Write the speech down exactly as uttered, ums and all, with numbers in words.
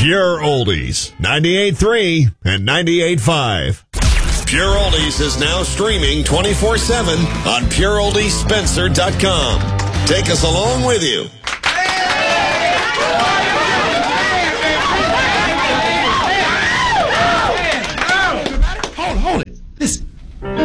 Pure Oldies, ninety-eight point three and ninety-eight point five. Pure Oldies is now streaming twenty-four seven on pure oldies spencer dot com. Take us along with you.